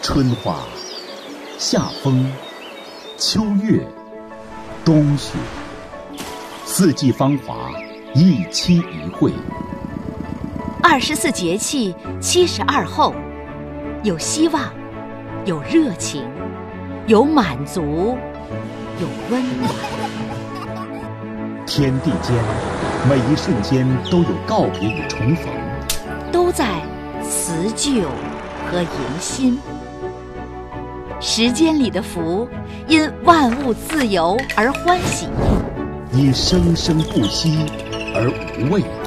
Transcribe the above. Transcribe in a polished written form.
春花、夏风、秋月、冬雪，四季芳华，一期一会。 24节气72候，有希望，有热情，有满足，有温暖。 天地间，每一瞬间都有告别与重逢， 都在辞旧和迎新。时间里的福，因万物自由而欢喜， 因生生不息而无畏。